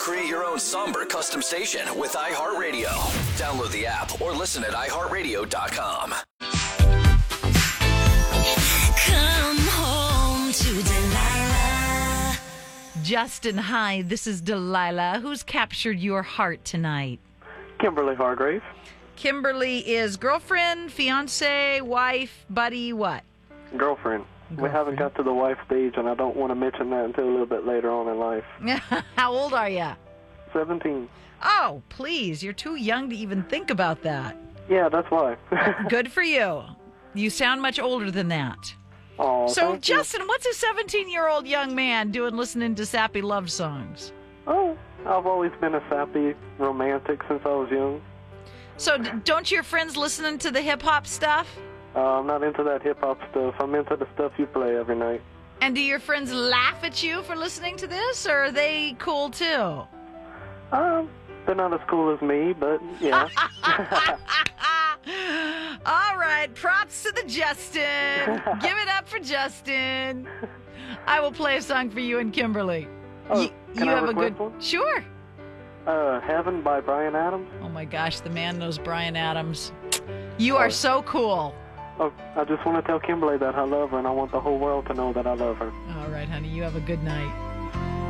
Create your own somber custom station with iHeartRadio. Download the app or listen at iHeartRadio.com. Come home to Delilah. Justin, hi, this is Delilah. Who's captured your heart tonight? Kimberly Hargrave. Kimberly is girlfriend, fiance, wife, buddy, what? Girlfriend. We haven't got to the wife stage, and I don't want to mention that until a little bit later on in life. How old are you? 17. Oh, please. You're too young to even think about that. Yeah, that's why. Good for you. You sound much older than that. Oh, So, Justin, what's a 17-year-old young man doing listening to sappy love songs? Oh, I've always been a sappy romantic since I was young. So, don't your friends listening to the hip-hop stuff? I'm not into that hip-hop stuff. I'm into the stuff you play every night. And do your friends laugh at you for listening to this, or are they cool too? They're not as cool as me, but yeah. All right, props to the Justin. Give it up for Justin. I will play a song for you and Kimberly. Oh, can I have a request good one? Sure. Heaven by Bryan Adams. Oh my gosh, the man knows Bryan Adams. You are so cool. Oh, I just want to tell Kimberly that I love her, and I want the whole world to know that I love her. All right, honey, you have a good night.